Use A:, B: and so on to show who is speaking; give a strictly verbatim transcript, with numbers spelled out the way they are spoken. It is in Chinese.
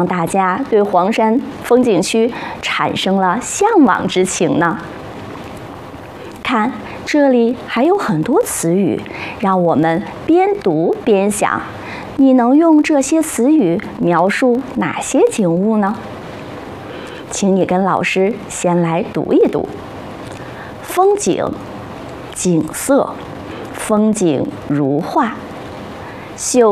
A: 让大家对黄山风景区产生了向往之情呢？看，这里还有很多词语，让我们边读边想。你能用这些词语描述哪些景物呢？请你跟老师先来读一读：风景、景色、风景如画、秀